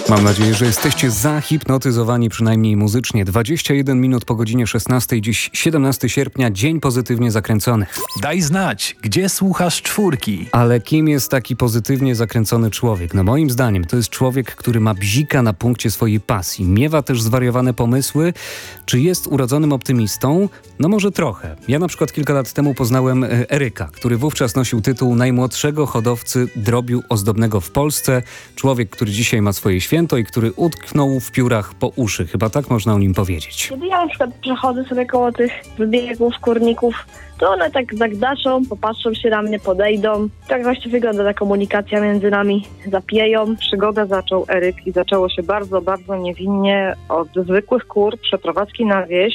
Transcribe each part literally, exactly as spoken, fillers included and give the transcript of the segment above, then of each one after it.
Mam nadzieję, że jesteście zahipnotyzowani przynajmniej muzycznie. dwadzieścia jeden minut po godzinie szesnastej, dziś siedemnastego sierpnia, dzień pozytywnie zakręcony. Daj znać, gdzie słuchasz czwórki. Ale kim jest taki pozytywnie zakręcony człowiek? No moim zdaniem to jest człowiek, który ma bzika na punkcie swojej pasji. Miewa też zwariowane pomysły. Czy jest urodzonym optymistą? No może trochę. Ja na przykład kilka lat temu poznałem Eryka, który wówczas nosił tytuł najmłodszego hodowcy drobiu ozdobnego w Polsce. Człowiek, który dzisiaj ma swoje święto i który utknął w piórach po uszy. Chyba tak można o nim powiedzieć. Kiedy ja na przykład przechodzę sobie koło tych wybiegów, kurników, to one tak zagdaszą, popatrzą się na mnie, podejdą. Tak właśnie wygląda ta komunikacja między nami. Zapieją. Przygodę zaczął Eryk i zaczęło się bardzo, bardzo niewinnie od zwykłych kur, przeprowadzki na wieś.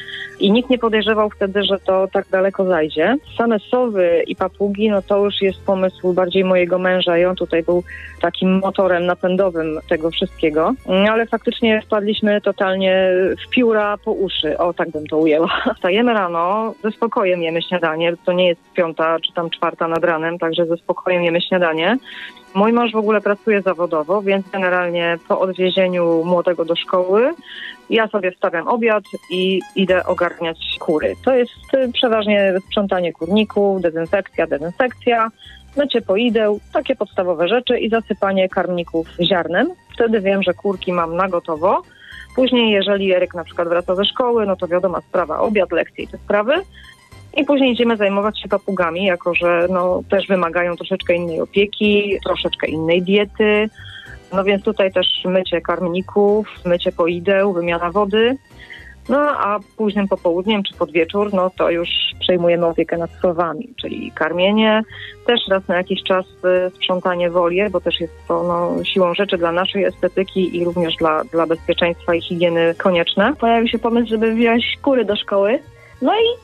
I nikt nie podejrzewał wtedy, że to tak daleko zajdzie. Same sowy i papugi, no to już jest pomysł bardziej mojego męża i on tutaj był takim motorem napędowym tego wszystkiego. Ale faktycznie wpadliśmy totalnie w pióra po uszy. O, tak bym to ujęła. Wstajemy rano, ze spokojem jemy śniadanie. To nie jest piąta czy tam czwarta nad ranem, także ze spokojem jemy śniadanie. Mój mąż w ogóle pracuje zawodowo, więc generalnie po odwiezieniu młodego do szkoły ja sobie wstawiam obiad i idę ogarniać kury. To jest przeważnie sprzątanie kurników, dezynfekcja, dezynfekcja, mycie poideł, takie podstawowe rzeczy i zasypanie karmników ziarnem. Wtedy wiem, że kurki mam na gotowo. Później, jeżeli Eryk na przykład wraca ze szkoły, no to wiadoma sprawa, obiad, lekcje i te sprawy. I później idziemy zajmować się papugami, jako że no, też wymagają troszeczkę innej opieki, troszeczkę innej diety. No więc tutaj też mycie karmników, mycie poideł, wymiana wody. No a późnym popołudniem czy pod wieczór, no to już przejmujemy opiekę nad sowami, czyli karmienie, też raz na jakiś czas sprzątanie wolier, bo też jest to no, siłą rzeczy dla naszej estetyki i również dla, dla bezpieczeństwa i higieny konieczne. Pojawił się pomysł, żeby wziąć kury do szkoły. No i